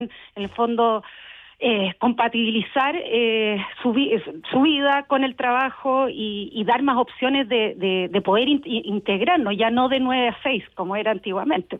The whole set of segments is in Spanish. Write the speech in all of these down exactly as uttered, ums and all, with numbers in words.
en el fondo eh, compatibilizar eh, su, vi su vida con el trabajo y, y dar más opciones de, de, de poder in integrarnos, ya no de nueve a seis como era antiguamente.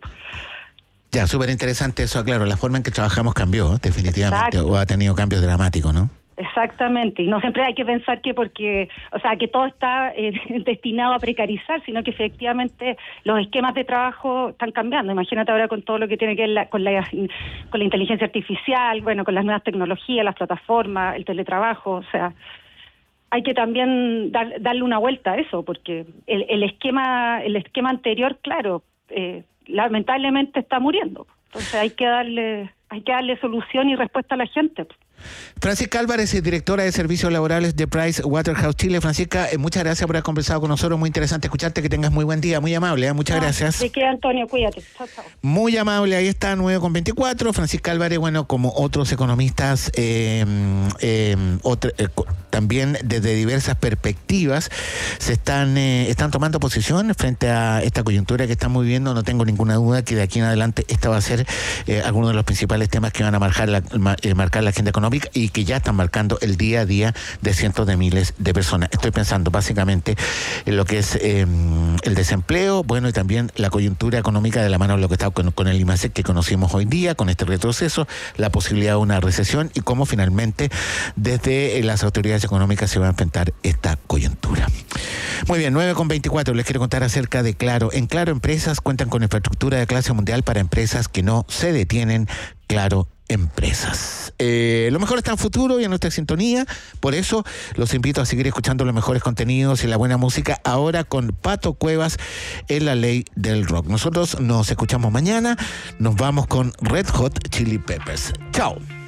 Ya, súper interesante eso, claro, la forma en que trabajamos cambió, definitivamente, Exacto. o ha tenido cambios dramáticos, ¿no? Exactamente, y no siempre hay que pensar que porque, o sea, que todo está eh, destinado a precarizar, sino que efectivamente los esquemas de trabajo están cambiando. Imagínate ahora con todo lo que tiene que ver la, con, la, con la inteligencia artificial, bueno, con las nuevas tecnologías, las plataformas, el teletrabajo, o sea, hay que también dar, darle una vuelta a eso, porque el, el esquema, el esquema anterior, claro, eh, lamentablemente está muriendo. Entonces hay que darle, hay que darle solución y respuesta a la gente. Francisca Álvarez, directora de Servicios Laborales de Price Waterhouse Chile. Francisca, eh, muchas gracias por haber conversado con nosotros. Muy interesante escucharte. Que tengas muy buen día. Muy amable. ¿eh? Muchas ah, gracias. ¿De qué, Antonio? Cuídate. Chao, chao. Muy amable. Ahí está, nueve con veinticuatro. Francisca Álvarez, bueno, como otros economistas, eh, eh, otra, eh, también desde diversas perspectivas, se están, eh, están tomando posición frente a esta coyuntura que estamos viviendo. No tengo ninguna duda que de aquí en adelante esta va a ser eh, alguno de los principales temas que van a marcar la, eh, marcar la agenda económica y que ya están marcando el día a día de cientos de miles de personas. Estoy pensando básicamente en lo que es eh, el desempleo, bueno, y también la coyuntura económica de la mano de lo que está con, con el IMASEC que conocimos hoy día, con este retroceso, la posibilidad de una recesión y cómo finalmente desde eh, las autoridades económicas se va a enfrentar esta coyuntura. Muy bien, nueve con veinticuatro, les quiero contar acerca de Claro. En Claro Empresas cuentan con infraestructura de clase mundial para empresas que no se detienen. Claro Empresas. Eh, lo mejor está en futuro y en nuestra sintonía, por eso los invito a seguir escuchando los mejores contenidos y la buena música ahora con Pato Cuevas en La Ley del Rock. Nosotros nos escuchamos mañana, nos vamos con Red Hot Chili Peppers. Chao.